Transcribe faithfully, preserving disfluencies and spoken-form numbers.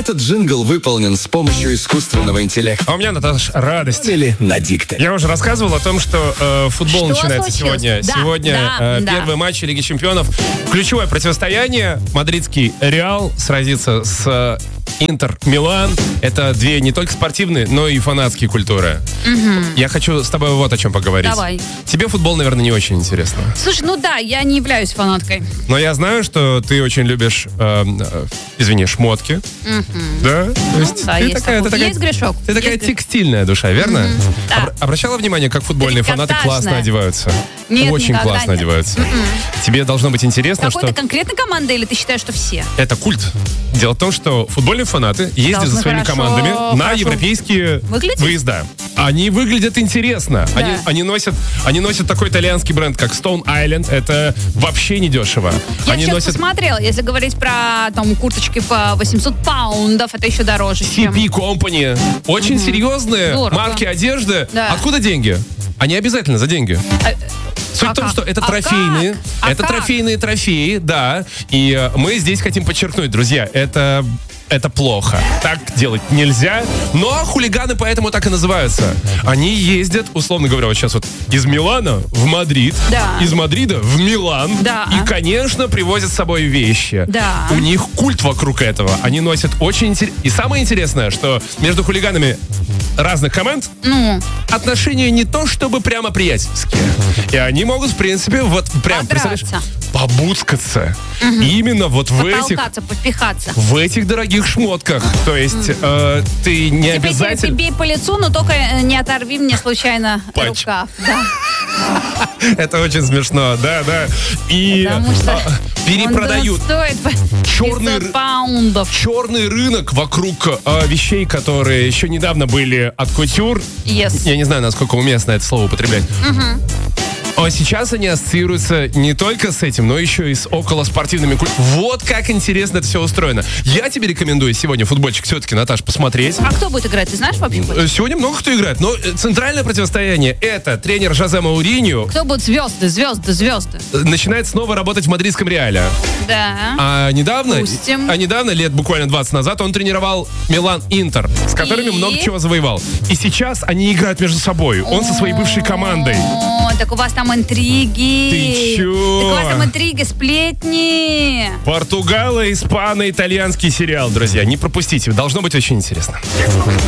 Этот джингл выполнен с помощью искусственного интеллекта. А у меня, Наташ, радость. Или на дикторе. Я уже рассказывал о том, что э, футбол Что начинается случилось? сегодня. Да, сегодня да, э, да. первый матч Лиги Чемпионов. Ключевое противостояние. Мадридский Реал сразится с э, Интер Милан. Это две не только спортивные, но и фанатские культуры. Угу. Я хочу с тобой вот о чем поговорить. Давай. Тебе футбол, наверное, не очень интересно. Слушай, ну да, я не являюсь фанаткой. Но я знаю, что ты очень любишь, э, э, извини, шмотки. Угу. Да? То есть Да, ты есть такая, такой. ты такая, Есть грешок. ты такая Есть грешок. текстильная душа, верно? Мгм, да. Обра- обращала внимание, как футбольные фанаты Трикотажная. классно одеваются? Нет, Очень никогда классно нет. одеваются. М-м. Тебе должно быть интересно, Какой-то что конкретной команды или ты считаешь, что все? это культ. Дело в том, что футбольные фанаты ездят Должны за своими хорошо, командами на хорошо европейские выглядеть? выезда. Они выглядят интересно. Да. Они, они, носят, они носят такой итальянский бренд, как Stone Island. Это вообще не дешево. Я они сейчас носят посмотрела, если говорить про там курточки по восемьсот паундов, это еще дороже, чем... си пи Company. Очень серьезные Дорого. марки одежды. Да. Откуда деньги? Они обязательно за деньги. А, Суть а в том, как? что это А трофейные, как? А это как? трофейные трофеи, да. И э, мы здесь хотим подчеркнуть, друзья, это это плохо. Так делать нельзя. Но хулиганы поэтому так и называются. Они ездят, условно говоря, вот сейчас вот из Милана в Мадрид, Да. из Мадрида в Милан. Да. И, конечно, привозят с собой вещи. Да. У них культ вокруг этого. Они носят очень интересно. И самое интересное, что между хулиганами разных команд Ну, отношения не то чтобы прямо приятельские. И они могут, в принципе, вот прям, представляешь, Подраться. побуцкаться. Именно вот в этих, потолкаться, подпихаться. в этих дорогих шмотках. То есть э, ты не Теперь обязательно... бей по лицу, но только э, не оторви мне случайно Пальчик. рукав. Да. Это очень смешно, да, да. И Потому что а, перепродают. Он стоит Черный пятьсот ры- паундов. Черный рынок вокруг э, вещей, которые еще недавно были от кутюр. Yes. Я не знаю, насколько уместно это слово употреблять. А сейчас они ассоциируются не только с этим, но еще и с околоспортивными культурами. Вот как интересно это все устроено. Я тебе рекомендую сегодня футбольчик все-таки, Наташ, посмотреть. А кто будет играть, ты знаешь вообще? Э, Сегодня много кто играет, но э, центральное противостояние — это тренер Жозе Мауриньо. Кто будут звезды, звезды, звезды? э, Начинает снова работать в мадридском Реале. Да. А недавно, Допустим. а недавно, лет буквально двадцать назад, он тренировал Милан Интер, с которыми И? много чего завоевал. И сейчас они играют между собой. Он со своей бывшей командой. О, так у вас там интриги. Ты чё? Так у вас там интриги, сплетни. Португало, испано-итальянский сериал, друзья. Не пропустите, должно быть очень интересно.